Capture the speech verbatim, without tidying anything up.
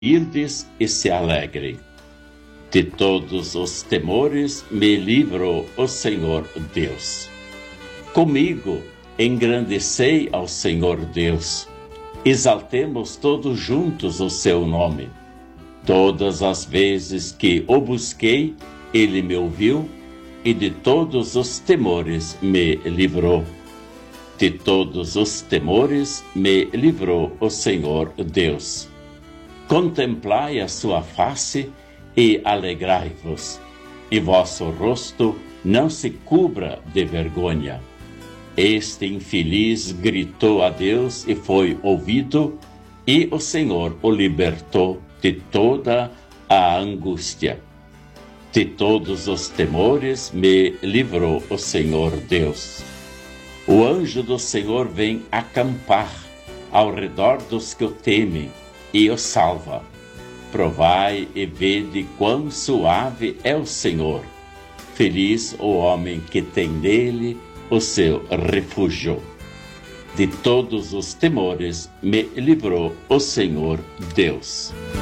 irdes e se alegrem. De todos os temores me livrou o Senhor Deus. Comigo engrandecei ao Senhor Deus. Exaltemos todos juntos o seu nome. Todas as vezes que o busquei, ele me ouviu e de todos os temores me livrou. De todos os temores me livrou o Senhor Deus. Contemplai a sua face e alegrai-vos, e vosso rosto não se cubra de vergonha. Este infeliz gritou a Deus e foi ouvido, e o Senhor o libertou de toda a angústia. De todos os temores me livrou o Senhor Deus. O anjo do Senhor vem acampar ao redor dos que o temem e o salva. Provai e vede quão suave é o Senhor. Feliz o homem que tem nele o seu refúgio. De todos os temores me livrou o Senhor Deus.